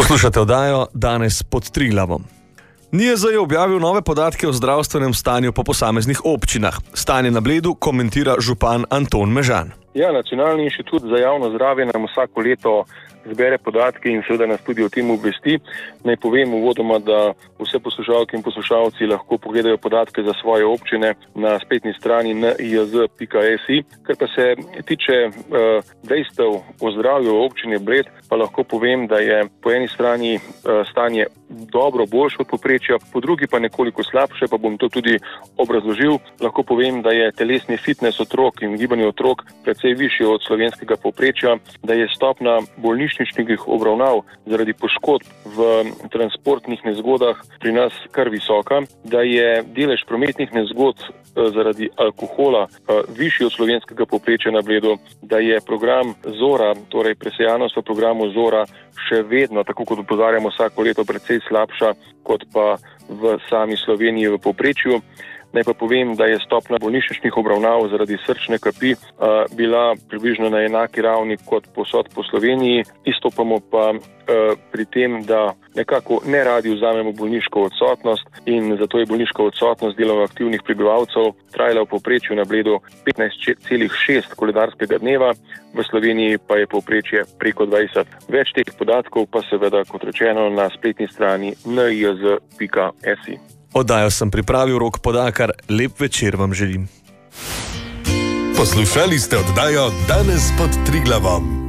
Poslušate oddajo Danes pod Triglavom. NIJZ je objavil nove podatke o zdravstvenem stanju po posameznih občinah. Stanje na Bledu komentira župan Anton Mežan. Ja, Nacionalni inštitut za javno zdravje nam vsako leto zbere podatke in seveda nas tudi o tem obvesti. Naj povem uvodoma, da vse poslušalke in poslušalci lahko pogledajo podatke za svoje občine na spletni strani nijz.si. Ker pa se tiče dejstev o zdravju občine Bled, pa lahko povem, da je po eni strani stanje dobro, boljše od povprečja, po drugi pa nekoliko slabše, pa bom to tudi obrazložil. Lahko povem, da je telesni fitness otrok in gibanje otrok precej višji od slovenskega povprečja, da je stopna bolnišničnih obravnav zaradi poškodb v transportnih nezgodah pri nas kar visoka, da je delež prometnih nezgod zaradi alkohola višji od slovenskega povprečja na Bledu, da je program Zora, torej presejanost v programu Zora, še vedno, tako kot opozarjamo vsako leto, precej slabša kot pa v sami Sloveniji v povprečju. Naj pa povem, da je stopna bolnišničnih obravnav zaradi srčne kapi bila približno na enaki ravni kot povsod po Sloveniji. Izstopamo pa pri tem, da nekako ne radi vzamemo bolniško odsotnost in zato je bolniška odsotnost delovno aktivnih prebivalcev trajala v povprečju na Bledu 15,6 koledarskega dneva, v Sloveniji pa je povprečje preko 20. Več teh podatkov pa seveda, kot rečeno, na spletni strani nijz.si. Oddajo sem pripravil Rok Podakar. Lep večer vam želim. Poslušali ste oddajo Danes pod Triglavom.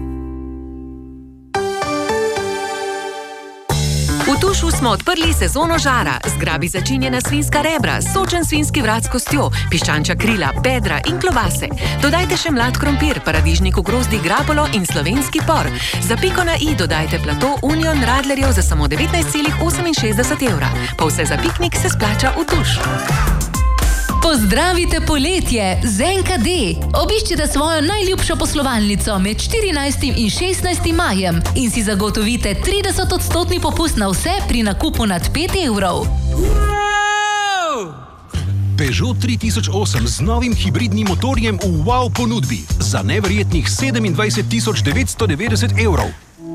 V Tušu smo odprli sezono žara. Zgrabi začinjena svinjska rebra, sočen svinjski vrat s kostjo, piščančja krila, bedra in klobase. Dodajte še mlad krompir, paradižnik v grozdi, grapolo in slovenski por. Za piko na i dodajte plato Union Radlerjev za samo 19,68 evra. Pa vse za piknik se splača v Tuš. Pozdravite poletje z NKD. Obiščite svojo najljubšo poslovalnico med 14. in 16. majem in si zagotovite 30% popust na vse pri nakupu nad 5 evrov. Peugeot 3008 z novim hibridnim motorjem v wow ponudbi za neverjetnih 27.990 evrov.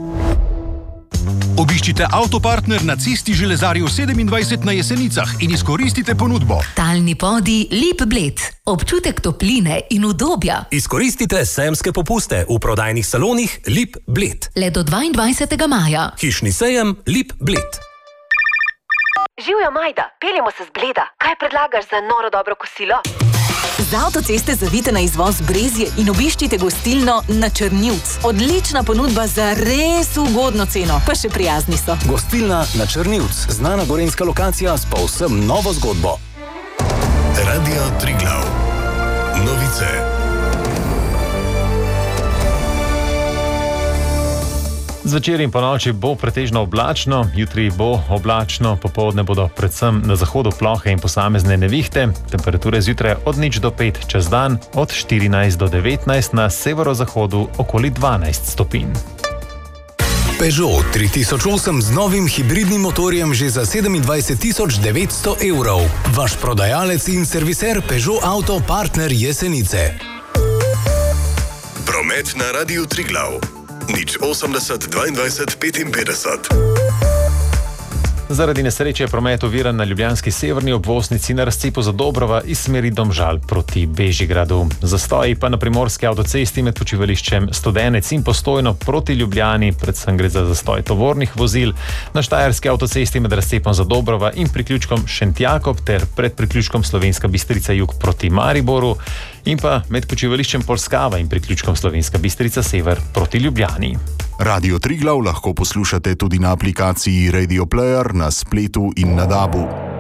Obiščite Avtopartner na Cesti Železarjev 27 na Jesenicah in izkoristite ponudbo. Talni podi Lip Bled. Občutek topline in udobja. Izkoristite sejemske popuste v prodajnih salonih Lip Bled. Le do 22. maja. Hišni sejem Lip Bled. Živjo, Majda, peljemo se z Bleda. Kaj predlagaš za noro dobro kosilo? Z avtoceste zavite na izvoz Brezje in obiščite gostilno Na Črnivc. Odlična ponudba za res ugodno ceno, pa še prijazni so. Gostilna Na Črnivc, znana gorenjska lokacija s povsem novo zgodbo. Radio Triglav. Novice. Zvečer in ponoči bo pretežno oblačno, jutri bo oblačno, popoldne bodo predvsem na zahodu plohe in posamezne nevihte, temperature zjutraj od 0 do 5 čez dan, od 14 do 19, na severozahodu okoli 12 stopinj. Peugeot 3008 z novim hibridnim motorjem že za 27.900 evrov. Vaš prodajalec in serviser Peugeot Auto Partner Jesenice. Promet na Radiu Triglav. 080 22 55. Zaradi nesreče je promet oviran na ljubljanski severni obvoznici na razcepu Zadobrova iz smeri Domžal proti Bežigradu. Zastoji pa na primorski avtocesti med počivališčem Studenec in Postojno proti Ljubljani, predvsem gre za zastoj tovornih vozil, na štajerski avtocesti med razcepom Zadobrova in priključkom Šentjakob ter pred priključkom Slovenska Bistrica jug proti Mariboru in pa med počivališčem Polskava in priključkom Slovenska Bistrica sever proti Ljubljani. Radio Triglav lahko poslušate tudi na aplikaciji Radio Player, na spletu in na DAB-u.